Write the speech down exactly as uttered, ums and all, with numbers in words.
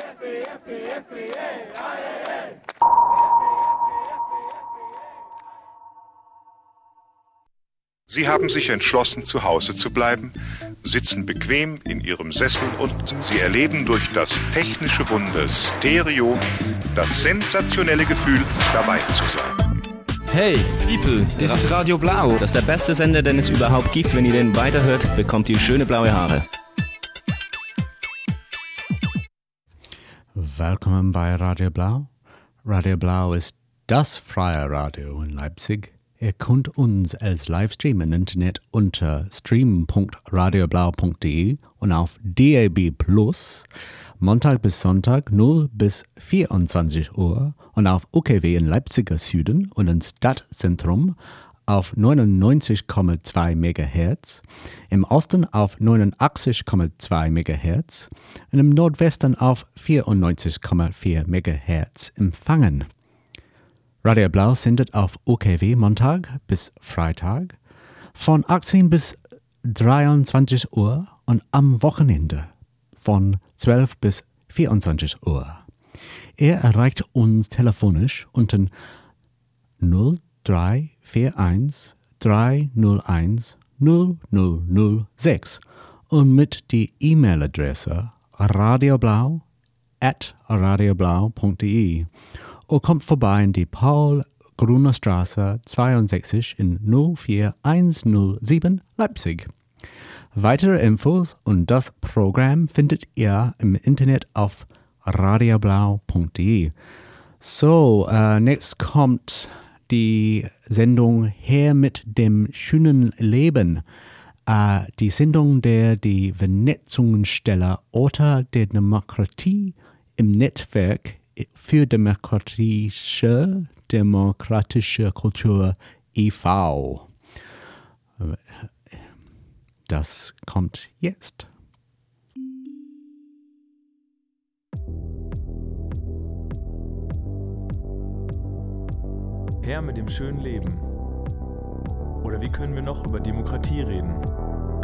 Sie haben sich entschlossen, zu Hause zu bleiben, sitzen bequem in Ihrem Sessel und Sie erleben durch das technische Wunder Stereo das sensationelle Gefühl, dabei zu sein. Hey, People, das ist Radio Blau. Das ist der beste Sender, den es überhaupt gibt. Wenn ihr den weiterhört, bekommt ihr schöne blaue Haare. Willkommen bei Radio Blau. Radio Blau ist das freie Radio in Leipzig. Ihr könnt uns als Livestream im Internet unter stream punkt radioblau punkt de und auf D A B Plus Montag bis Sonntag null bis vierundzwanzig Uhr und auf U K W in Leipziger Süden und im Stadtzentrum auf neunundneunzig Komma zwei Megahertz, im Osten auf neunundachtzig Komma zwei Megahertz und im Nordwesten auf vierundneunzig Komma vier Megahertz empfangen. Radio Blau sendet auf U K W Montag bis Freitag von achtzehn bis dreiundzwanzig Uhr und am Wochenende von zwölf bis vierundzwanzig Uhr. Er erreicht uns telefonisch unter null drei vier eins drei null eins null null null sechs und mit die E-Mail-Adresse radioblau at radioblau punkt de. Und kommt vorbei in die Paul-Gruner-Straße zweiundsechzig in null vier eins null sieben Leipzig. Weitere Infos und das Programm findet ihr im Internet auf radioblau punkt de. So, äh, nächst kommt die Sendung Her mit dem schönen Leben. Äh, die Sendung, der die Vernetzungsstelle Orte der Demokratie im Netzwerk für demokratische, demokratische Kultur e V Das kommt jetzt. Her mit dem schönen Leben. Oder wie können wir noch über Demokratie reden?